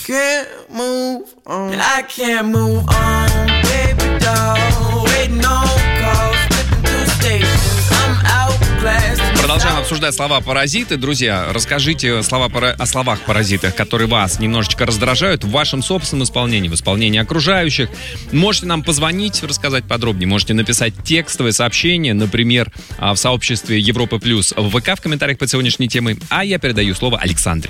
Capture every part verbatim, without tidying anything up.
can't move on. I can't move on, baby doll. Waiting on calls, flipping through stations. I'm outclassed. Продолжаем обсуждать слова паразиты. Друзья, расскажите слова пара... о словах-паразитах, которые вас немножечко раздражают в вашем собственном исполнении, в исполнении окружающих. Можете нам позвонить, рассказать подробнее. Можете написать текстовое сообщение, например, в сообществе Европа Плюс в ВК в комментариях под сегодняшней темой. А я передаю слово Александре.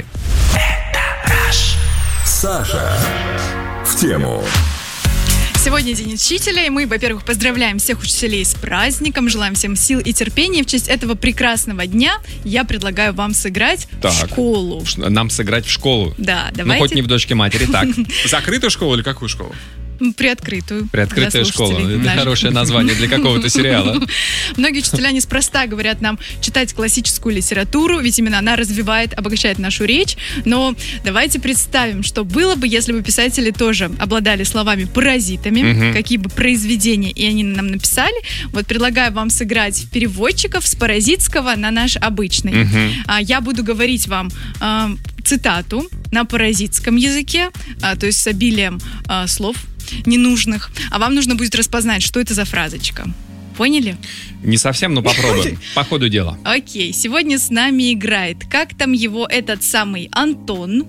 Саша в тему. Сегодня День учителя, и мы, во-первых, поздравляем всех учителей с праздником, желаем всем сил и терпения. И в честь этого прекрасного дня я предлагаю вам сыграть так, в школу. Нам сыграть в школу? Да, давайте. Ну, хоть не в дочке матери, так. Закрытую школу или какую школу? Приоткрытую. Приоткрытая школа. Это хорошее название для какого-то сериала. Многие учителя неспроста говорят нам читать классическую литературу, ведь именно она развивает, обогащает нашу речь. Но давайте представим, что было бы, если бы писатели тоже обладали словами-паразитами, угу. какие бы произведения и они нам написали. Вот предлагаю вам сыграть в переводчиков с паразитского на наш обычный. Угу. Я буду говорить вам цитату на паразитском языке, то есть с обилием слов ненужных, а вам нужно будет распознать, что это за фразочка. Поняли? Не совсем, но попробуем. По ходу дела. Окей, сегодня с нами играет, как там его этот самый Антон.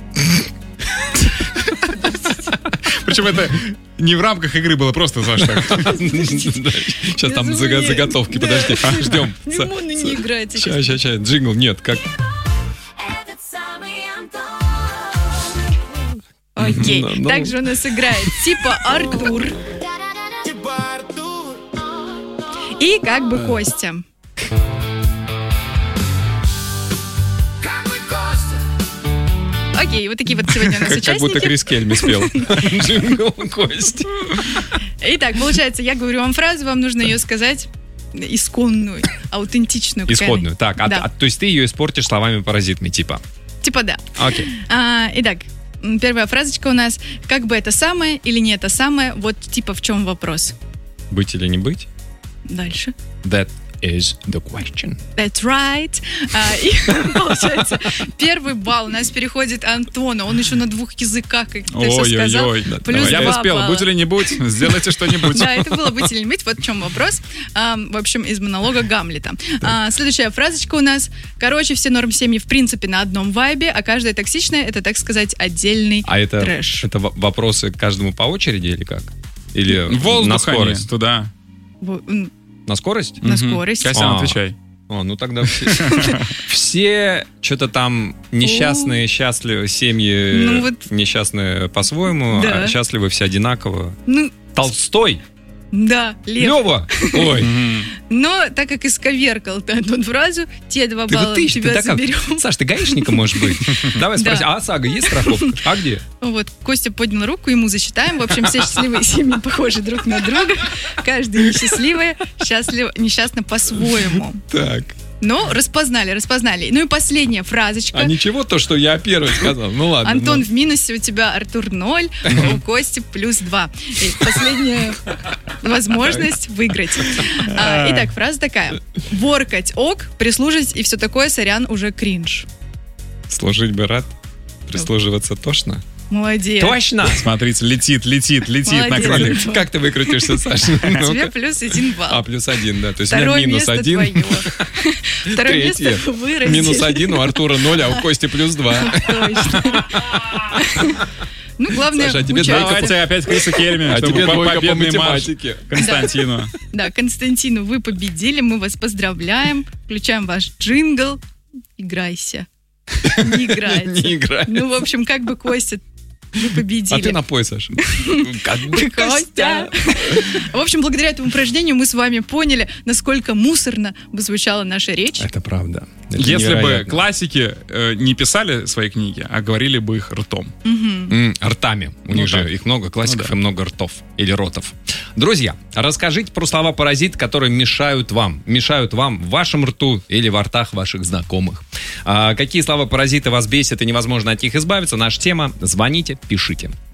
Причем это не в рамках игры было, просто, Саша, так. Сейчас там заготовки, подожди, ждем. Лимоны не играется. Сейчас, сейчас, сейчас, джингл, нет, как... Окей, okay. no, no. Также у нас играет типа Артур и как бы Костя. Окей, okay, вот такие вот сегодня у нас участники. Как будто Крис Кельми спел. Джингл Костя. Итак, получается, я говорю вам фразу, вам нужно ее сказать исконную, аутентичную. Исходную, так, да. а, а, то есть ты ее испортишь словами-паразитами, типа? Типа да. Окей. Okay. А, итак, первая фразочка у нас. Как бы это самое или не это самое, вот типа в чем вопрос? Быть или не быть? Дальше. That is the question. That's right. А, и получается, первый балл у нас переходит Антону. Он еще на двух языках, как ты все сказал. Ой-ой-ой. Плюс я бы спела. Будь или не будь, сделайте что-нибудь. Да, это было быть или не быть. Вот в чем вопрос. А, в общем, из монолога Гамлета. А, следующая фразочка у нас. Короче, все норм-семьи в принципе на одном вайбе, а каждая токсичная — это, так сказать, отдельный а это, трэш. это вопросы к каждому по очереди или как? Или воздух на скорость? Туда. В... На скорость? На скорость. Костян, а, отвечай. О, ну тогда все, все что-то там несчастные, счастливые семьи, ну, вот... несчастные по-своему, да. а счастливы все одинаково. Ну... Толстой? Да, Лев. Лева! Ой. Но так как исковеркал ты эту фразу, те два балла ты, тебя ты заберем. Саш, ты гаишником можешь быть? Давай спроси, а ОСАГО есть страховка? А где? Вот, Костя поднял руку, ему засчитаем. В общем, все счастливые семьи похожи друг на друга. Каждый несчастливый, счастлив, несчастно по-своему. Так. Но распознали, распознали. Ну и последняя фразочка. А ничего то, что я первый сказал. Ну ладно. Антон ну. в минусе, у тебя Артур ноль, у Кости плюс два. И последняя возможность выиграть. А, итак, фраза такая. Воркать ок, прислужить и все такое, сорян, уже кринж. Служить бы рад, прислуживаться тошно. Молодец. Точно! Смотрите, летит, летит, летит Молодец. на крыльях. Как ты выкрутишься, Саша? Тебе плюс один балл. А, плюс один, да. То есть Второе у меня минус один. Второе место вы Минус один, у Артура ноль, а у Кости плюс два. Точно. Ну, главное, Саша, а тебе участие. Давайте опять Криса Кельми, а чтобы тебе двойка по победный марш математике. Константину. Да, Константину, вы победили, мы вас поздравляем. Включаем ваш джингл. Играйся. Не играется. Не играется. Ну, в общем, как бы Костя, вы победили. А ты напой, Саша. Как бы Костя. В общем, благодаря этому упражнению мы с вами поняли, насколько муторно бы звучала наша речь. Это правда. Это Если невероятно. бы классики э, не писали свои книги, а говорили бы их ртом. Угу. М, ртами. У Ну них так. же их много классиков Ну да. и много ртов. Или ротов. Друзья, расскажите про слова-паразит, которые мешают вам. Мешают вам в вашем рту или во ртах ваших знакомых. А, какие слова-паразиты вас бесят и невозможно от них избавиться? Наша тема. Звоните, пишите.